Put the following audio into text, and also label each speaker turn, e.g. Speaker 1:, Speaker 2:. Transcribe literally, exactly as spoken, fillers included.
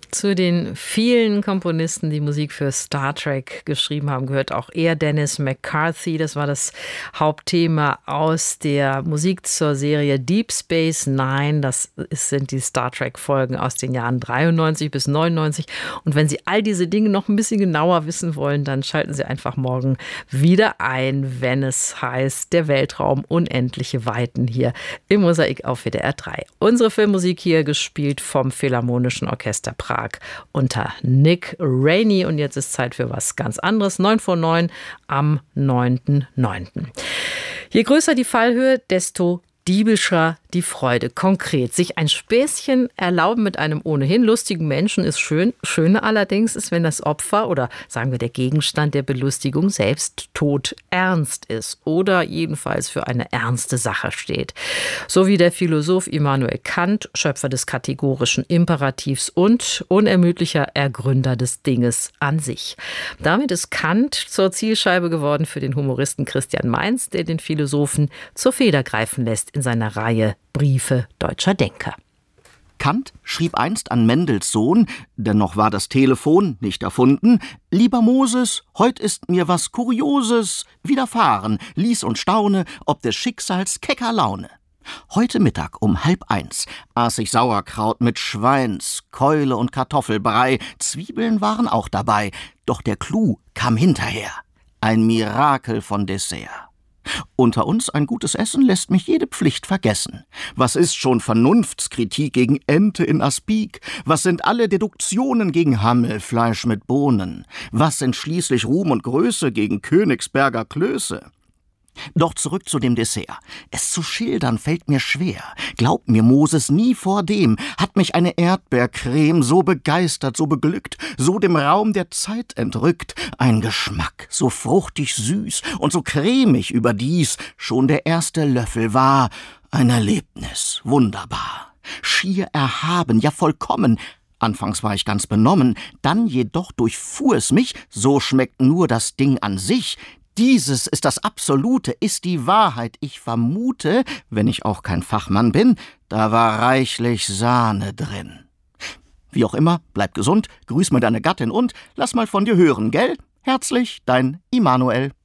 Speaker 1: Zu den vielen Komponisten, die Musik für Star Trek geschrieben haben, gehört auch er, Dennis McCarthy. Das war das Hauptthema aus der Musik zur Serie Deep Space Nine. Das sind die Star Trek-Folgen aus den Jahren dreiundneunzig bis neunundneunzig. Und wenn Sie all diese Dinge noch ein bisschen genauer wissen wollen, dann schalten Sie einfach morgen wieder ein, wenn es heißt, der Weltraum, unendliche Weiten hier im Mosaik auf W D R drei. Unsere Filmmusik hier gespielt vom Philharmonischen Orchester Prag unter Nick Rainey. Und jetzt ist Zeit für was ganz anderes. neun vor neun am neunten neunten Je größer die Fallhöhe, desto diebischer die Freude. Konkret, sich ein Späßchen erlauben mit einem ohnehin lustigen Menschen ist schön. Schöne allerdings ist, wenn das Opfer oder sagen wir der Gegenstand der Belustigung selbst todernst ist oder jedenfalls für eine ernste Sache steht. So wie der Philosoph Immanuel Kant, Schöpfer des kategorischen Imperativs und unermüdlicher Ergründer des Dinges an sich. Damit ist Kant zur Zielscheibe geworden für den Humoristen Christian Mainz, der den Philosophen zur Feder greifen lässt in seiner Reihe Briefe deutscher Denker.
Speaker 2: Kant schrieb einst an Mendels Sohn, denn noch war das Telefon nicht erfunden: Lieber Moses, heut ist mir was Kurioses widerfahren, lies und staune, ob des Schicksals kecker Laune. Heute Mittag um halb eins aß ich Sauerkraut mit Schweins, Keule und Kartoffelbrei, Zwiebeln waren auch dabei, doch der Clou kam hinterher. Ein Mirakel von Dessert. Unter uns ein gutes Essen lässt mich jede Pflicht vergessen. Was ist schon Vernunftskritik gegen Ente in Aspik? Was sind alle Deduktionen gegen Hammelfleisch mit Bohnen? Was sind schließlich Ruhm und Größe gegen Königsberger Klöße? Doch zurück zu dem Dessert. Es zu schildern fällt mir schwer. Glaub mir, Moses, nie vor dem hat mich eine Erdbeercreme so begeistert, so beglückt, so dem Raum der Zeit entrückt. Ein Geschmack, so fruchtig süß und so cremig überdies. Schon der erste Löffel war ein Erlebnis, wunderbar. Schier erhaben, ja vollkommen. Anfangs war ich ganz benommen, dann jedoch durchfuhr es mich, so schmeckt nur das Ding an sich. Dieses ist das Absolute, ist die Wahrheit. Ich vermute, wenn ich auch kein Fachmann bin, da war reichlich Sahne drin. Wie auch immer, bleib gesund, grüß mir deine Gattin und lass mal von dir hören, gell? Herzlich, dein Immanuel.